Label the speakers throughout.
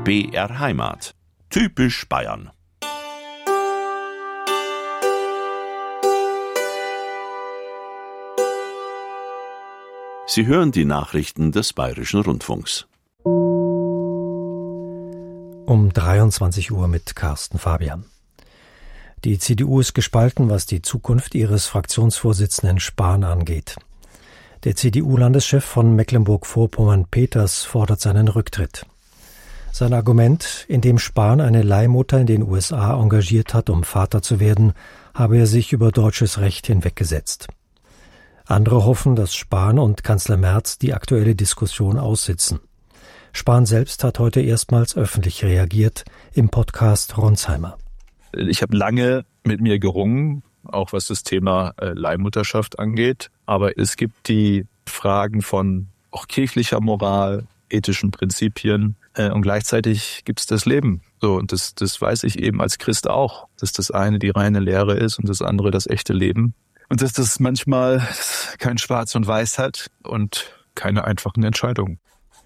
Speaker 1: BR Heimat. Typisch Bayern. Sie hören die Nachrichten des Bayerischen Rundfunks.
Speaker 2: Um 23 Uhr mit Carsten Fabian. Die CDU ist gespalten, was die Zukunft ihres Fraktionsvorsitzenden Spahn angeht. Der CDU-Landeschef von Mecklenburg-Vorpommern Peters fordert seinen Rücktritt. Sein Argument, indem Spahn eine Leihmutter in den USA engagiert hat, um Vater zu werden, habe er sich über deutsches Recht hinweggesetzt. Andere hoffen, dass Spahn und Kanzler Merz die aktuelle Diskussion aussitzen. Spahn selbst hat heute erstmals öffentlich reagiert im Podcast Ronsheimer.
Speaker 3: Ich habe lange mit mir gerungen, auch was das Thema Leihmutterschaft angeht. Aber es gibt die Fragen von auch kirchlicher Moral, ethischen Prinzipien und gleichzeitig gibt es das Leben. So, und das weiß ich eben als Christ auch, dass das eine die reine Lehre ist und das andere das echte Leben. Und dass das manchmal kein Schwarz und Weiß hat und keine einfachen Entscheidungen.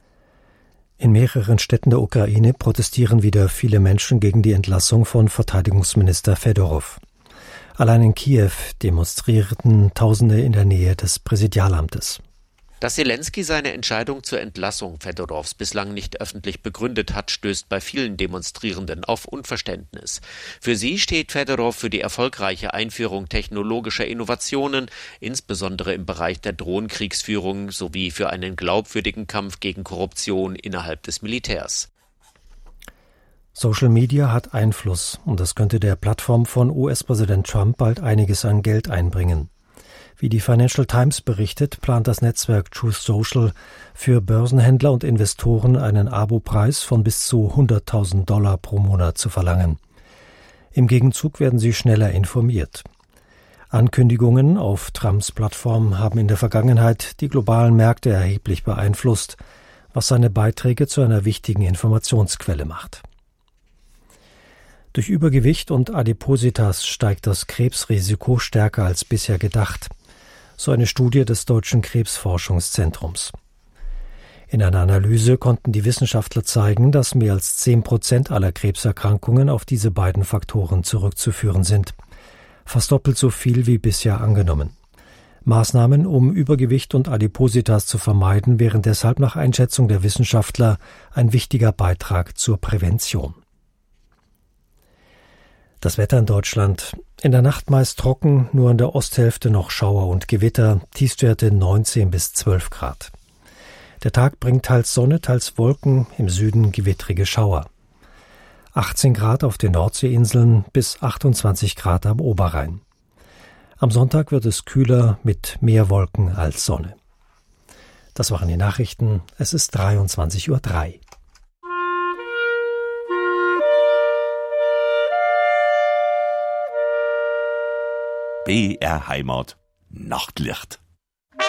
Speaker 2: In mehreren Städten der Ukraine protestieren wieder viele Menschen gegen die Entlassung von Verteidigungsminister Fedorow. Allein in Kiew demonstrierten Tausende in der Nähe des Präsidialamtes.
Speaker 4: Dass Selenskyj seine Entscheidung zur Entlassung Fedorows bislang nicht öffentlich begründet hat, stößt bei vielen Demonstrierenden auf Unverständnis. Für sie steht Fedorow für die erfolgreiche Einführung technologischer Innovationen, insbesondere im Bereich der Drohnenkriegsführung, sowie für einen glaubwürdigen Kampf gegen Korruption innerhalb des Militärs.
Speaker 2: Social Media hat Einfluss und das könnte der Plattform von US-Präsident Trump bald einiges an Geld einbringen. Wie die Financial Times berichtet, plant das Netzwerk Truth Social für Börsenhändler und Investoren einen Abopreis von bis zu $100.000 pro Monat zu verlangen. Im Gegenzug werden sie schneller informiert. Ankündigungen auf Trumps Plattform haben in der Vergangenheit die globalen Märkte erheblich beeinflusst, was seine Beiträge zu einer wichtigen Informationsquelle macht. Durch Übergewicht und Adipositas steigt das Krebsrisiko stärker als bisher gedacht. So eine Studie des Deutschen Krebsforschungszentrums. In einer Analyse konnten die Wissenschaftler zeigen, dass mehr als 10% aller Krebserkrankungen auf diese beiden Faktoren zurückzuführen sind. Fast doppelt so viel wie bisher angenommen. Maßnahmen, um Übergewicht und Adipositas zu vermeiden, wären deshalb nach Einschätzung der Wissenschaftler ein wichtiger Beitrag zur Prävention. Das Wetter in Deutschland. In der Nacht meist trocken, nur in der Osthälfte noch Schauer und Gewitter, Tiefstwerte 19 bis 12 Grad. Der Tag bringt teils Sonne, teils Wolken, im Süden gewittrige Schauer. 18 Grad auf den Nordseeinseln bis 28 Grad am Oberrhein. Am Sonntag wird es kühler mit mehr Wolken als Sonne. Das waren die Nachrichten. Es ist 23:03 Uhr.
Speaker 1: BR Heimat. Nachtlicht.